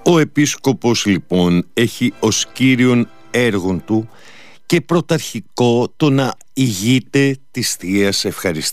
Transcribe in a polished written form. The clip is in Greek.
Ο Επίσκοπος λοιπόν έχει ως κύριον έργον του και πρωταρχικό το να ηγείται της Θείας Ευχαριστίας.